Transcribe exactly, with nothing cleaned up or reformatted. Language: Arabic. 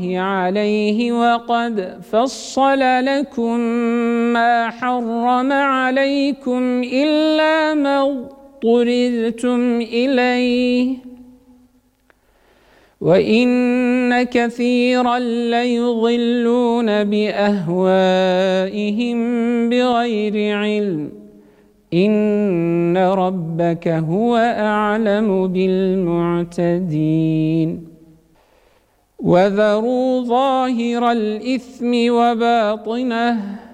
عليه وقد فصل لكم ما حرم عليكم إلا ما اضطررتم إليه وإن كثيرا ليضلون بأهوائهم بغير علم إن ربك هو أعلم بالمعتدين وذروا ظاهر الإثم وباطنه